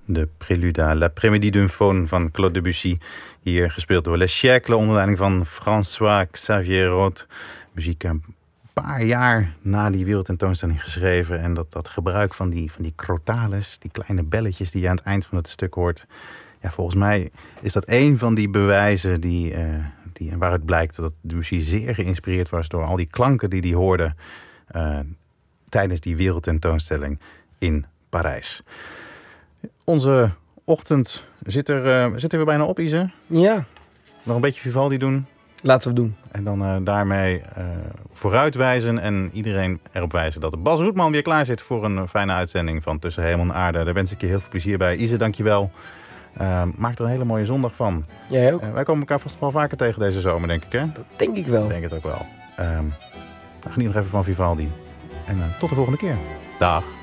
De Prélude à l'après-midi d'une faune van Claude Debussy. Hier gespeeld door Les Siècles onder leiding van François Xavier Roth. Muziek een paar jaar na die wereldtentoonstelling geschreven. En dat gebruik van die crotales, die kleine belletjes die je aan het eind van het stuk hoort. Ja, volgens mij is dat een van die bewijzen waaruit blijkt dat Debussy zeer geïnspireerd was door al die klanken die hij hoorde tijdens die wereldtentoonstelling in Parijs. Onze ochtend zit er weer bijna op, Ise. Ja. Nog een beetje Vivaldi doen. Laten we doen. En dan daarmee vooruitwijzen en iedereen erop wijzen dat Bas Roetman weer klaar zit voor een fijne uitzending van Tussen Hemel en Aarde. Daar wens ik je heel veel plezier bij. Ise, dankjewel. Maak er een hele mooie zondag van. Jij ook. Wij komen elkaar vast wel vaker tegen deze zomer, denk ik, hè? Dat denk ik wel. Ik denk het ook wel. Geniet nog even van Vivaldi. En tot de volgende keer. Dag.